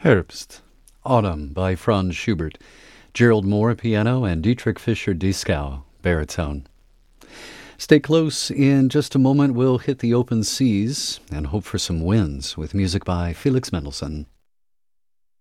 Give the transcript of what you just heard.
Herbst, Autumn by Franz Schubert, Gerald Moore piano, and Dietrich Fischer-Dieskau baritone. Stay close. In just a moment, we'll hit the open seas and hope for some winds with music by Felix Mendelssohn.